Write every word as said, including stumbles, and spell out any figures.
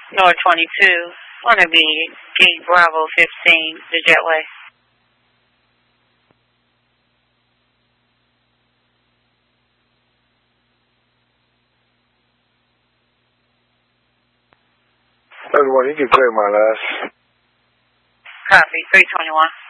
North twenty-two. Want to be Gate Bravo fifteen, the Jetway. Everyone, you can clear my last. Copy, three twenty-one.